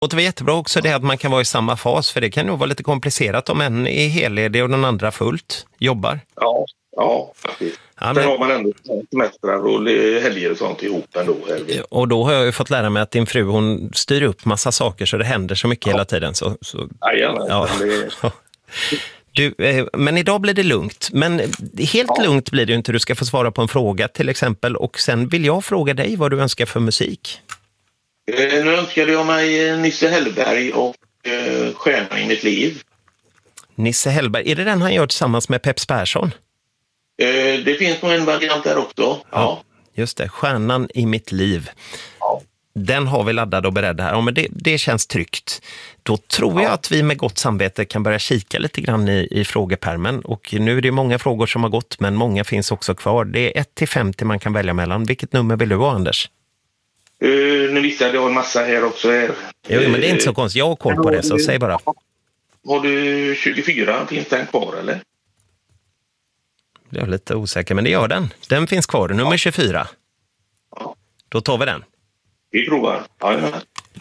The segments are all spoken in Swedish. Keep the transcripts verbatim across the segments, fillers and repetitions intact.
Och det var jättebra också det att man kan vara i samma fas, för det kan nog vara lite komplicerat om en är helledig och den andra fullt jobbar. Ja, ja faktiskt. Ja, men... Sen har man ändå semestrar och helger och sånt ihop ändå. Helger. Och då har jag ju fått lära mig att din fru, hon styr upp massa saker så det händer så mycket ja. hela tiden. Så, så... Ja, gärna. Ja. Det... Du, eh, men idag blir det lugnt. Men helt ja. lugnt blir det ju inte. Du ska få svara på en fråga till exempel. Och sen vill jag fråga dig vad du önskar för musik. Eh, nu önskade jag mig Nisse Hellberg och eh, Stjärna i mitt liv. Nisse Hellberg, är det den han gör tillsammans med Peps Persson? Eh, det finns nog en variant där också. Ja, ja just det. Stjärnan i mitt liv. Ja. Den har vi laddad och beredd här. Ja, men det, det känns tryggt. Då tror ja. jag att vi med gott samvete kan börja kika lite grann i, i frågepärmen. Och nu är det många frågor som har gått, men många finns också kvar. Det är ett till femtio man kan välja mellan. Vilket nummer vill du ha, Anders? Uh, nu visste jag att jag har en massa här också. Här. Jo, men det är inte så konstigt. Jag har koll på det, så säg bara. Har du tjugofyra? Finns den kvar, eller? Jag är lite osäker, men det gör den. Den finns kvar, nummer tjugofyra. Ja. Då tar vi den. Vi provar. Ja, ja.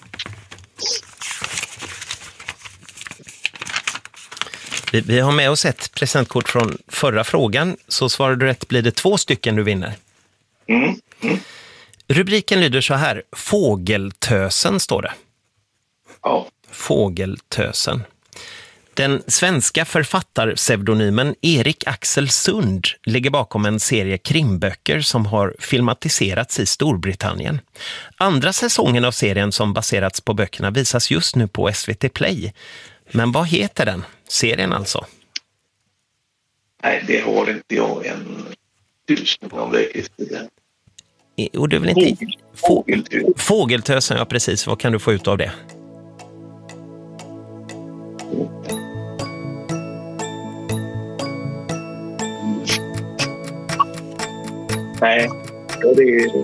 Vi, vi har med oss ett presentkort från förra frågan. Så svarar du rätt blir det två stycken du vinner. Mm. Mm. Rubriken lyder så här. Fågeltösen står det. Ja. Fågeltösen. Den svenska författarpseudonymen Erik Axel Sund ligger bakom en serie krimböcker som har filmatiserats i Storbritannien. Andra säsongen av serien som baserats på böckerna visas just nu på S V T Play. Men vad heter den? Serien alltså? Nej, det har inte jag en tusen om det är. Och du vill inte... Fågeltösen. Fågeltösen, ja precis. Vad kan du få ut av det? Nej, det är...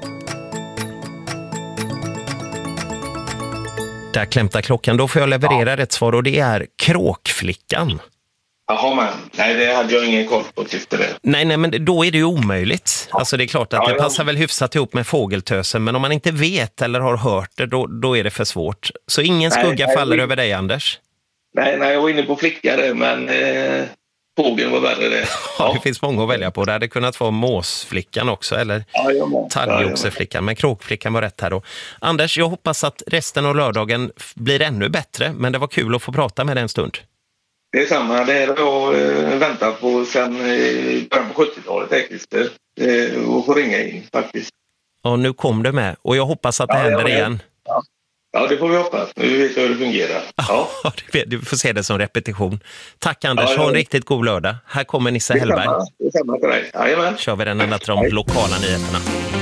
Där klämtar klockan. Då får jag leverera ja. rätt svar och det är Kråkflickan. Jaha, men nej, det hade jag ingen koll på tyckte det. Nej, nej, men då är det ju omöjligt. Ja. Alltså det är klart att ja, det passar ja. väl hyfsat ihop med Fågeltösen, men om man inte vet eller har hört det, då, då är det för svårt. Så ingen skugga nej, faller nej, över dig, Anders? Nej, nej, jag var inne på flickare, men eh, fågeln var värre det. Ja. Det finns många att välja på. Det hade kunnat vara Måsflickan också, eller ja, Talgoxeflickan, men Kråkflickan var rätt här då. Anders, jag hoppas att resten av lördagen blir ännu bättre, men det var kul att få prata med dig en stund. Det är samma, det har jag äh, väntat på sedan äh, början på sjuttiotalet faktiskt, äh, och få ringa in faktiskt. Ja, nu kom du med och jag hoppas att det ja, händer ja, igen. Ja. ja, det får vi hoppas. Nu vet jag hur det fungerar. Ja. Ja, du får se det som repetition. Tack Anders, ja, ja. ha en riktigt god lördag. Här kommer Nisse Hellberg. Det är samma för dig. Jajamän. Kör vi den ända till de lokala nyheterna.